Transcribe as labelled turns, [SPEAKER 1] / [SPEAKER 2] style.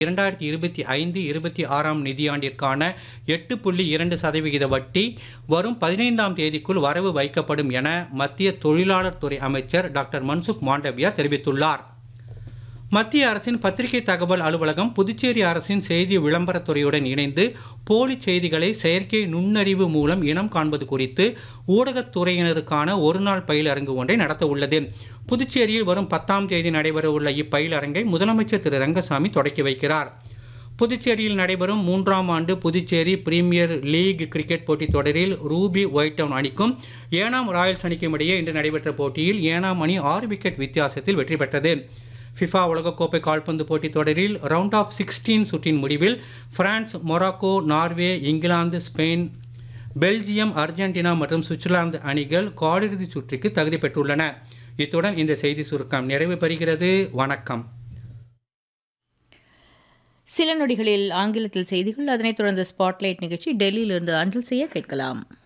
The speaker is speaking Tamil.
[SPEAKER 1] 2025-26 நிதியாண்டிற்கான 8.2% வட்டி வரும் 15ஆம் தேதிக்குள் வரவு வைக்கப்படும் என மத்திய தொழிலாளர் துறை அமைச்சர் டாக்டர் மன்சுக் மாண்டவியா தெரிவித்துள்ளார். மத்திய அரசின் பத்திரிகை தகவல் அலுவலகம் புதுச்சேரி அரசின் செய்தி விளம்பரத்துறையுடன் இணைந்து போலி செய்திகளை செயற்கை நுண்ணறிவு மூலம் இனம் காண்பது குறித்து ஊடகத்துறையினருக்கான ஒருநாள் பயிலரங்கு ஒன்றை நடத்த உள்ளது. புதுச்சேரியில் வரும் 10ஆம் தேதி நடைபெறவுள்ள இப்பயிலரங்கை முதலமைச்சர் திரு ரங்கசாமி தொடக்கி வைக்கிறார். புதுச்சேரியில் நடைபெறும் 3ஆம் ஆண்டு புதுச்சேரி பிரீமியர் லீக் கிரிக்கெட் போட்டித் தொடரில் ரூபி ஒயிட் டவுன் அணிக்கும் ஏனாம் ராயல்ஸ் அணிக்கும் இடையே இன்று நடைபெற்ற போட்டியில் ஏனாம் அணி 6 விக்கெட் வித்தியாசத்தில் வெற்றி பெற்றது. ஃபிஃபா உலகக்கோப்பை கால்பந்து போட்டித் தொடரில் ரவுண்ட் ஆஃப் 16 சுற்றின் முடிவில் France, Morocco, Norway, England, Spain, Belgium, Argentina மற்றும் சுவிட்சர்லாந்து அணிகள் காலிறுதிச் சுற்றுக்கு தகுதி பெற்றுள்ளன. இத்துடன் இந்த செய்தி சுருக்கம் நிறைவு பெறுகிறது. வணக்கம்.
[SPEAKER 2] சில நொடிகளில் ஆங்கிலத்தில் செய்திகள், அதனைத் தொடர்ந்து ஸ்பாட்லைட் நிகழ்ச்சி டெல்லியிலிருந்து அஞ்சல் செய்ய கேட்கலாம்.